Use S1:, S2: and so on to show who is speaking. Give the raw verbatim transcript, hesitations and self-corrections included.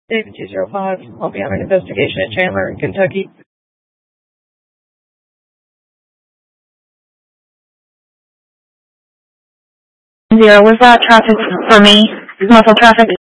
S1: David two zero five. I'll be having an investigation at Chandler in Kentucky.
S2: Zero, was that traffic for me? Muffled traffic?